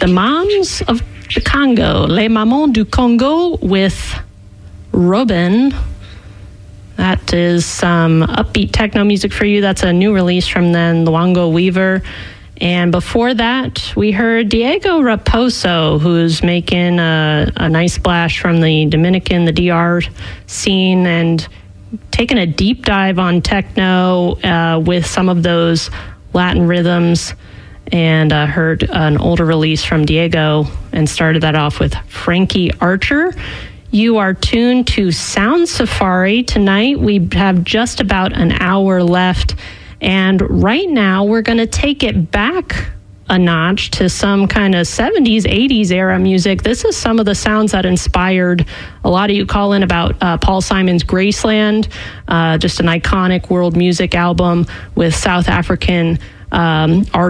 the Moms of the Congo, Les Mamans du Congo with Robin. That is some upbeat techno music for you. That's a new release from then Luango Weaver. And before that, we heard Diego Raposo, who's making a nice splash from the Dominican, the DR scene, and taking a deep dive on techno with some of those Latin rhythms. And heard an older release from Diego and started that off with Frankie Archer. You are tuned to Sound Safari tonight. We have just about an hour left. And right now, we're going to take it back a notch to some kind of 70s, 80s era music. This is some of the sounds that inspired a lot of you call in about Paul Simon's Graceland, just an iconic world music album with South African artists.